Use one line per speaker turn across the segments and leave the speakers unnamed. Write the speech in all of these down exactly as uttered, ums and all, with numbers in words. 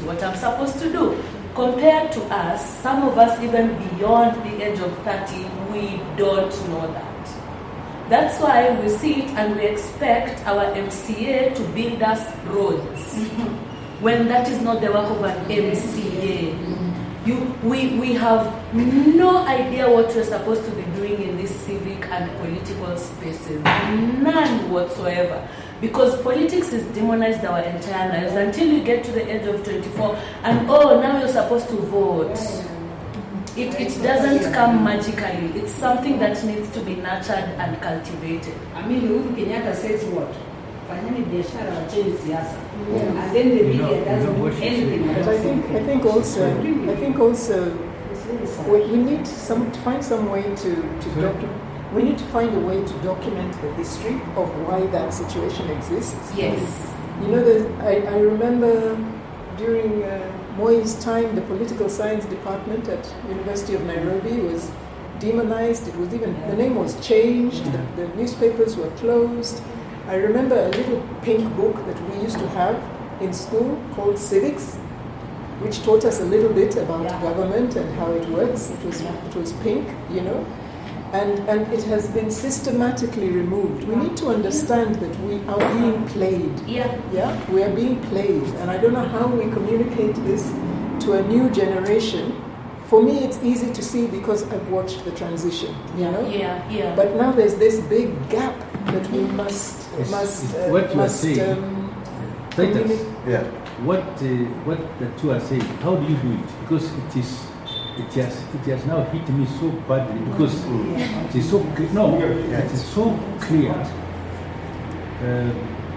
what I'm supposed to do. Compared to us, some of us even beyond the age of thirty, we don't know that. That's why we sit and we expect our M C A to build us roads, when that is not the work of an M C A. You, we, we have no idea what we're supposed to be doing in these civic and political spaces. None whatsoever. Because politics is demonized our entire lives until you get to the age of twenty-four and oh, now you're supposed to vote. It, it doesn't come magically. It's something that needs to be nurtured and cultivated.
I mean, Uhuru Kenyatta says what? Fanyani biashara wacheni siasa. And then the media doesn't do anything.
But I think, I think also, I think also, we, we need some to find some way to, to document. We need to find a way to document the history of why that situation exists.
Yes.
You know, the, I, I remember during uh, Moi's time, the political science department at University of Nairobi was demonized. It was even, the name was changed, the, the newspapers were closed. I remember a little pink book that we used to have in school called Civics, which taught us a little bit about yeah. government and how it works. It was, it was pink, you know. And, and it has been systematically removed. We need to understand that we are being played.
Yeah.
Yeah, we are being played. And I don't know how we communicate this to a new generation. For me, it's easy to see because I've watched the transition, you know?
Yeah, yeah.
But now there's this big gap that we must,
It's,
must,
it's
uh,
what you
must,
are saying,
um,
Titus,
Yeah.
what, uh, what the two are saying, how do you do it? Because it is, it has, it has now hit me so badly because
Yeah.
it is so clear. No,
Yeah.
it is so clear. Um,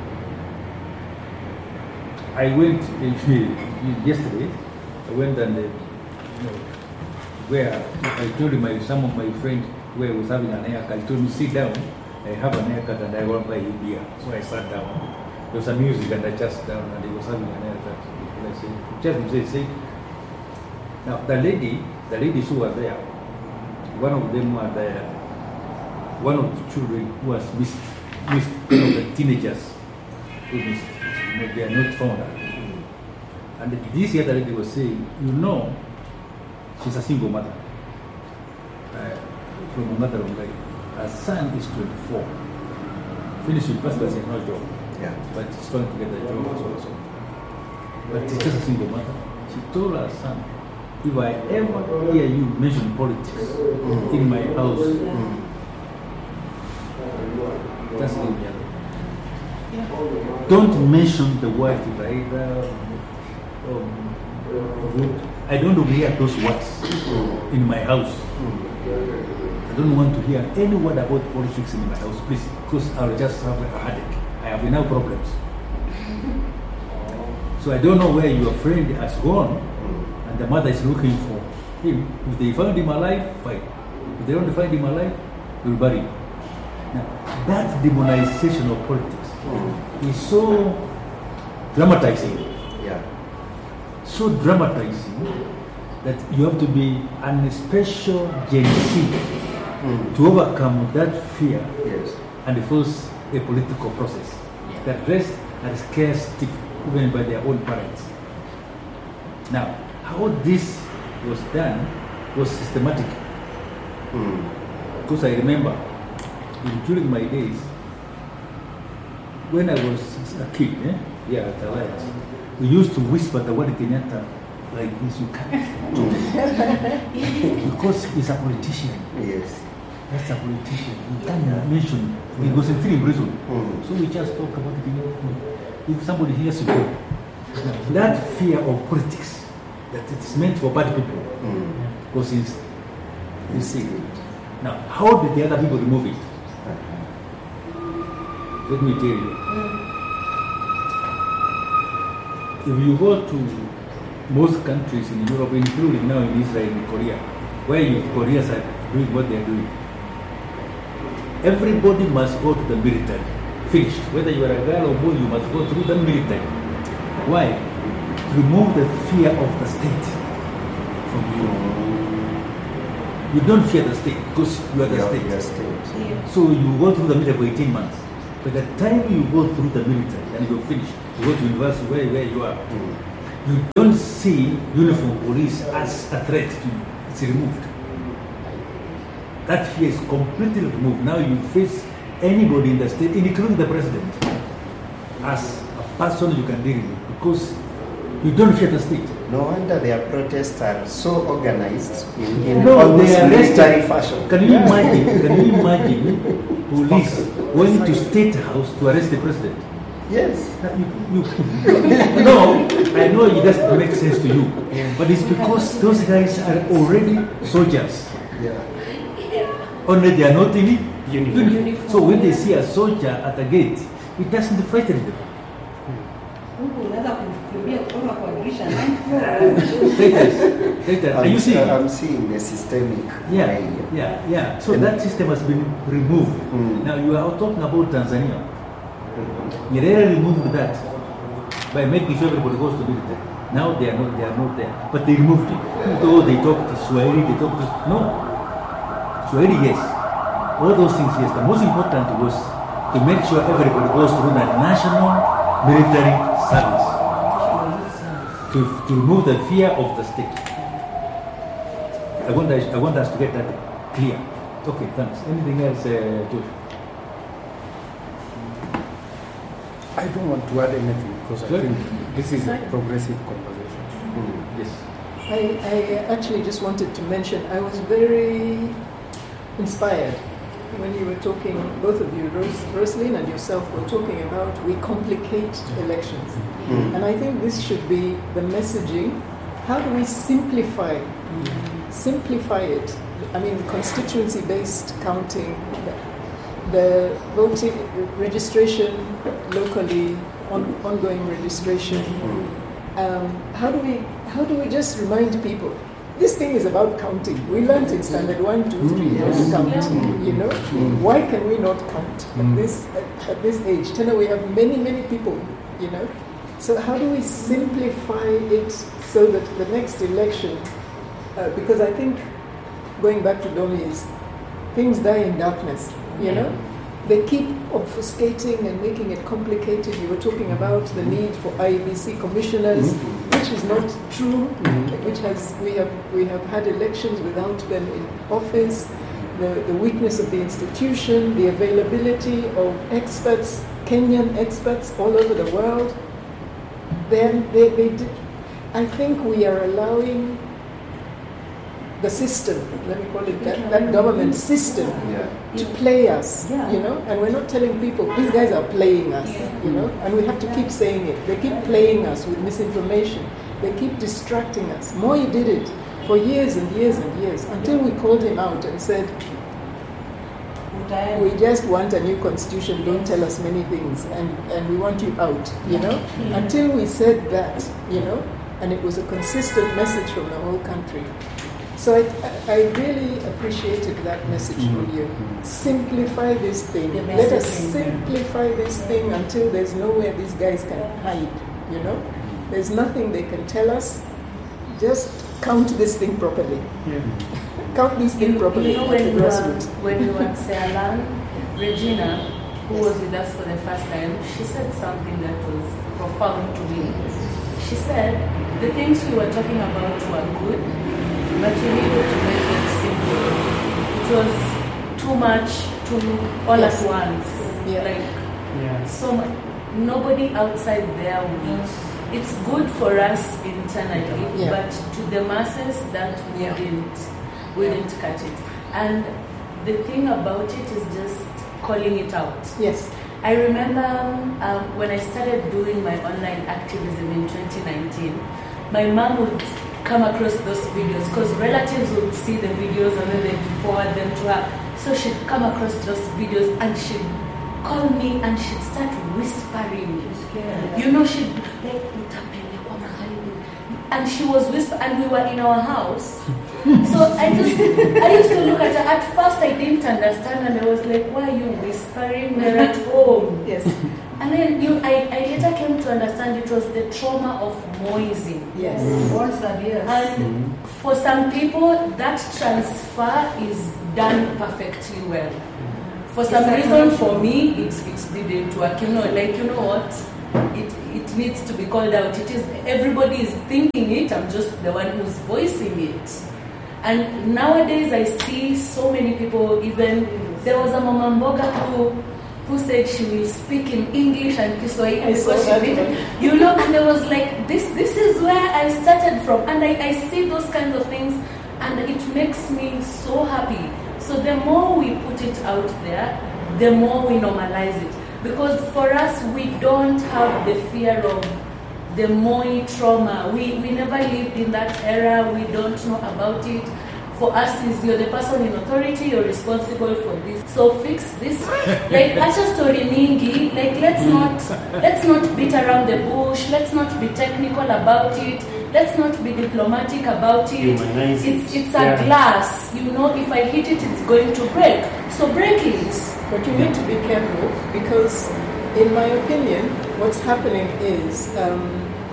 I went uh, yesterday. I went and uh, you know, where I told my some of my friends where I was having an haircut. He told me, sit down. I have an haircut and I want to buy you beer. So I sat down. There was some music and I just sat down and he was having an haircut. And I said, just say, say. Now the lady, the ladies who were there, one of them were there, one of the children who was missed, missed, one of the teenagers who missed. You know, they are not found. And this other lady was saying, you know, she's a single mother uh, from a mother of like, her son is twenty-four, finished university, has no job,
Yeah.
but he's trying to get a job also. But she's just a single mother. She told her son, if I ever hear you mention politics mm. in my house, mm. just leave me alone. Yeah. Don't mention the word either. Um, I don't want to hear those words mm. in my house. Mm. I don't want to hear any word about politics in my house, please, because I'll just have a headache. I have enough problems. So I don't know where your friend has gone. And the mother is looking for him. If they find him alive, fine. If they don't find him alive, we'll bury him. Now, that demonization of politics mm. is so dramatizing.
Yeah.
So dramatizing that you have to be an special Gen Z mm. to overcome that fear
yes.
and force a political process yeah. that rests and scares stiff even by their own parents. Now, how this was done was systematic. Mm. Because I remember in, during my days, when I was a kid, eh, yeah, at Alliance, we used to whisper the word Kenyatta like this, you can't do it. Because he's a politician.
Yes.
That's a politician. You can't yeah. mention it. He was in three prison. Mm. So we just talk about Kenyatta. If somebody hears you, that fear of politics, that it's meant for bad people, mm. was in, in secret. Now, how did the other people remove it? Uh-huh. Let me tell you. Mm. If you go to most countries in Europe, including now in Israel and Korea, where you Koreans are doing what they are doing, everybody must go to the military. Finished. Whether you are a girl or boy, you must go through the military. Why? To remove the fear of the state from you. You don't fear the state because you are the state.
Your state.
Yeah.
So you go through the military for eighteen months. By the time you go through the military and you're finished, you go to university where, where you are. Mm. you don't see uniform police as a threat to you. It's removed. That fear is completely removed. Now you face anybody in the state, including the president, as a person you can deal with, because you don't fear the state.
No wonder their protests are so organized in, in
No,
almost
they are
military
arrested.
fashion.
Can you imagine? Can you imagine police going to State House to arrest the president?
Yes.
You, you, no, I know it doesn't make sense to you, but it's because those guys are already soldiers.
Yeah.
Only they are not in
Uniform.
uniform. So when they see a soldier at the gate, it doesn't frighten them.
Huku unaweza kukimbia kutoka kwa dirisha nine
Traitors, traitors. Are you
I'm,
seeing?
I'm seeing the systemic
Yeah,
way.
yeah, yeah. So that system has been removed.
Mm.
Now you are talking about Tanzania. Nyerere removed that by making sure everybody goes to military. Now they are not, they are not there, but they removed it. Though they talk to Swahili, they talk to no Swahili, yes. All those things, yes. The most important was to make sure everybody goes through the national military service to, to remove the fear of the state. I want us, I want us to get that clear. Okay, thanks. Anything else, uh, George?
I don't want to add anything because
Sure.
I think this is a progressive conversation.
Mm, yes.
I, I actually just wanted to mention, I was very inspired when you were talking, both of you, Ros- Roslyn and yourself, were talking about we complicate elections.
Mm.
And I think this should be the messaging. How do we simplify, simplify it? I mean, constituency-based counting, the, the voting registration locally, on, ongoing registration. Um, how do we how do we just remind people? This thing is about counting. We learned in standard one, two, three, how to count. You know, why can we not count at this at, at this age? Tena, we have many many people. You know, so how do we simplify it so that the next election? Uh, because I think going back to Domi's, things die in darkness. You know, they keep obfuscating and making it complicated. You were talking about the need for I E B C commissioners, which is not true. Which has we have we have had elections without them in office. The the weakness of the institution, the availability of experts, Kenyan experts all over the world. Then they, they did. I think we are allowing the system, let me call it that, that government system,
Yeah.
to play us,
Yeah.
you know, and we're not telling people, these guys are playing us, you know, and we have to keep saying it. They keep playing us with misinformation. They keep distracting us. Moi did it for years and years and years until we called him out and said, we just want a new constitution, don't tell us many things, and, and we want you out, you know, until we said that, you know, and it was a consistent message from the whole country. So I, I really appreciated that message from you. Simplify this thing.
The
Let us
messaging.
simplify this thing until there's nowhere these guys can hide, you know? There's nothing they can tell us. Just count this thing properly. Count this thing
You,
properly
you know,
at
when
the
we, were,
grassroots.
when we were at Sealan, Regina, who was with us for the first time, she said something that was profound to me. She said, the things we were talking about were good, but we needed to make it simple. It was too much, too all
Yes.
at once.
Yeah.
Like,
Yeah.
so much. Nobody outside there would. It's good for us internally,
Yeah.
but to the masses that
Yeah.
wouldn't, wouldn't cut it. And the thing about it is just calling it out.
Yes.
I remember um, when I started doing my online activism in twenty nineteen, my mom would come across those videos because relatives would see the videos and then they'd forward them to her. So she'd come across those videos and she'd call me and she'd start whispering. You know, she'd like, "Utapelekwa mahali." And she was whispering, and we were in our house. So I just, I used to look at her. At first, I didn't understand, and I was like, "Why are you whispering? We're at home."
Yes.
And then you, I, I later came to understand it was the trauma of moising.
Yes.
Once a year.
And for some people, that transfer is done perfectly well. For some
It's
reason,
like-
for me, it's it's didn't work. You know, like you know what, it it it needs to be called out. It is, everybody is thinking it, I'm just the one who's voicing it. And nowadays I see so many people, even, there was a Mama Mboga who, who said she will speak in English and Kiswahili because she did, you know, and I was like, this this is where I started from. And I, I see those kinds of things and it makes me so happy. So the more we put it out there, the more we normalize it. Because for us, we don't have the fear of the Moi trauma. We, we never lived in that era. We don't know about it. For us, is you're the person in authority, you're responsible for this. So fix this. Like acha story mingi. Like let's not let's not beat around the bush. Let's not be technical about it. Let's not be diplomatic about it.
Humanize
It's
it.
it's a
Yeah.
glass. You know, if I hit it, it's going to break. So break it.
But you need to be careful because, in my opinion, what's happening is um,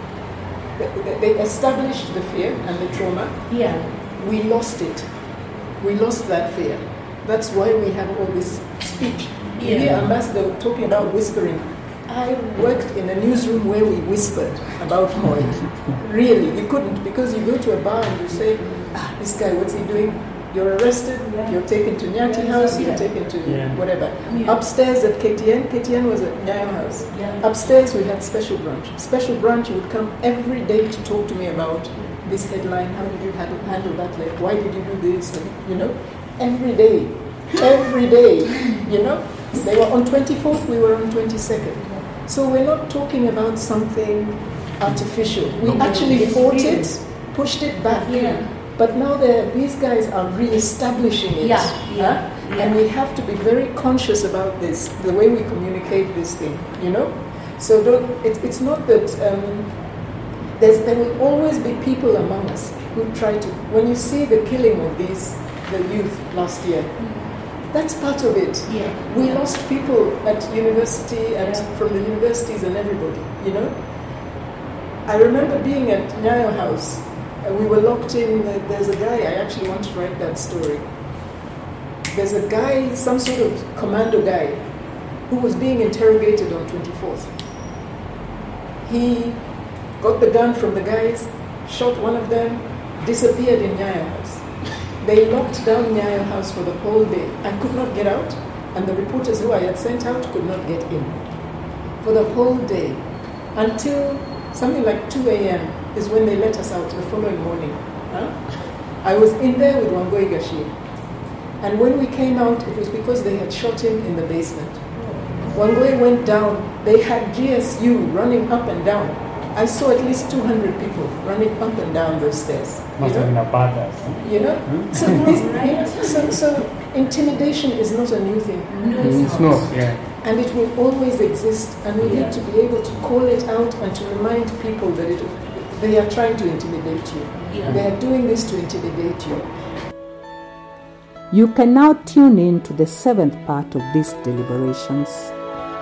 they- they established the fear and the trauma.
Yeah.
We lost it. We lost that fear. That's why we have all this speech. You
Yeah.
hear Ambassador talking about whispering. I worked in a newsroom where we whispered about Moi. Really, you couldn't, because you go to a bar and you say, ah, this guy, what's he doing? You're arrested, you're taken to Nyati House, you're taken to
Yeah.
whatever.
Yeah.
Upstairs at K T N, K T N was at Nyayo House.
Yeah.
Upstairs we had special branch. Special branch would come every day to talk to me about this headline, how did you handle, handle that, like why did you do this, and, you know, every day, every day, you know. They were on twenty-fourth, we were on twenty-second. So we're not talking about something artificial. We
No.
actually
It's
fought
real.
it, pushed it back.
Yeah.
But now they're- these guys are re-establishing it.
Yeah, yeah,
huh?
yeah.
And we have to be very conscious about this, the way we communicate this thing, you know? So don't, it, it's not that um, there's, there will always be people among us who try to, when you see the killing of these, the youth last year, that's part of it.
Yeah.
We
Yeah.
lost people at university and
Yeah.
from the universities and everybody, you know? I remember being at Nyayo House. Uh, we were locked in. Uh, there's a guy, I actually want to write that story. There's a guy, some sort of commando guy, who was being interrogated on twenty-fourth. He got the gun from the guys, shot one of them, disappeared in Nyayo House. They locked down Nyayo House for the whole day. I could not get out, and the reporters who I had sent out could not get in. For the whole day. Until something like two a.m. is when they let us out the following morning. Huh? I was in there with Wangoi Gashi. And when we came out, it was because they had shot him in the basement. Wangoi went down. They had G S U running up and down. I saw at least two hundred people running up and down those stairs.
Must
you
have
know?
been a badass.
You know? So, this, you know, so, so intimidation is not a new thing.
No, it's,
It's not, yeah.
And it will always exist. And we
Yeah.
need to be able to call it out and to remind people that it, they are trying to intimidate you.
Yeah.
They are doing this to intimidate you.
You can now tune in to the seventh part of these deliberations.